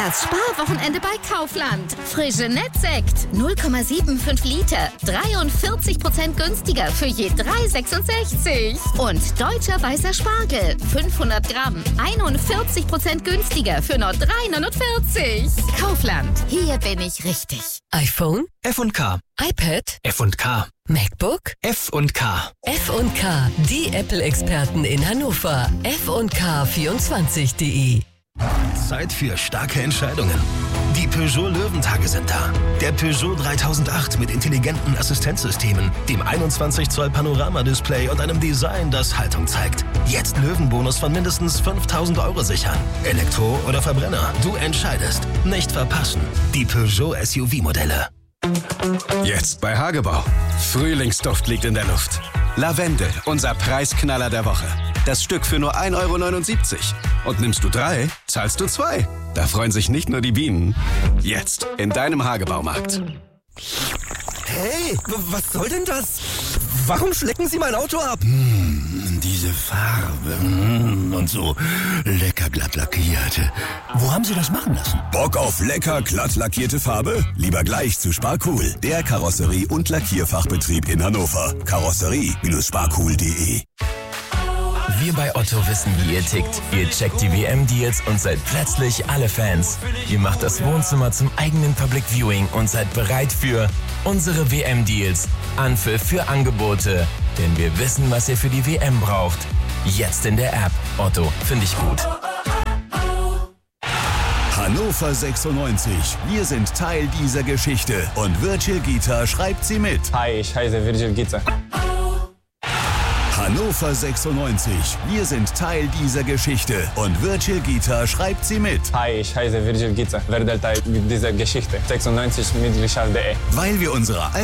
Das Sparwochenende bei Kaufland. Frisinet Sekt 0,75 Liter. 43% günstiger für je 3,66. Und deutscher weißer Spargel 500 Gramm. 41% günstiger für nur 3,49. Kaufland. Hier bin ich richtig. iPhone? F&K. iPad? F&K. MacBook? F&K. F&K, die Apple-Experten in Hannover. F&K24.de. Zeit für starke Entscheidungen. Die Peugeot Löwentage sind da. Der Peugeot 3008 mit intelligenten Assistenzsystemen, dem 21 Zoll Panoramadisplay und einem Design, das Haltung zeigt. Jetzt Löwenbonus von mindestens 5.000 € sichern. Elektro oder Verbrenner, du entscheidest. Nicht verpassen. Die Peugeot SUV-Modelle. Jetzt bei Hagebau. Frühlingsduft liegt in der Luft. Lavendel, unser Preisknaller der Woche. Das Stück für nur 1,79 €. Und nimmst du 3, zahlst du 2. Da freuen sich nicht nur die Bienen. Jetzt in deinem Hagebaumarkt. Hey, was soll denn das? Warum schlecken Sie mein Auto ab? Diese Farbe und so lecker glatt lackiert. Wo haben Sie das machen lassen? Bock auf lecker glatt lackierte Farbe? Lieber gleich zu Sparcool, der Karosserie- und Lackierfachbetrieb in Hannover. Karosserie-sparcool.de. Wir bei Otto wissen, wie ihr tickt. Ihr checkt die WM-Deals und seid plötzlich alle Fans. Ihr macht das Wohnzimmer zum eigenen Public Viewing und seid bereit für unsere WM-Deals. Anpfiff für Angebote. Denn wir wissen, was ihr für die WM braucht. Jetzt in der App. Otto, finde ich gut. Hannover 96. Wir sind Teil dieser Geschichte. Und Virgil Gita schreibt sie mit. Hi, ich heiße Virgil Gita. Hannover 96. Wir sind Teil dieser Geschichte. Und Virgil Gita schreibt sie mit. Hi, ich heiße Virgil Gita. Werde Teil dieser Geschichte. 96 mit Richard.de. Weil wir unsere